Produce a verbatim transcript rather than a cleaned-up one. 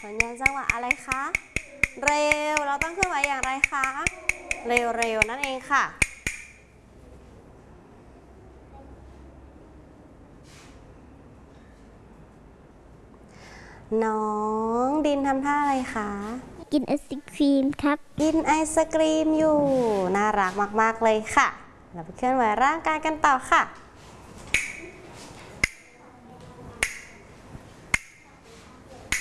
สัญญาณจังหวะอะไรคะเร็วเราต้องเคลื่อนไหวอย่างไรคะเร็วๆนั่นเองค่ะน้องดินทำท่าอะไรคะกินไอศครีมครับกินไอศกรีมอยู่น่ารักมากๆเลยค่ะเราไปเคลื่อนไหวร่างกายกันต่อค่ะ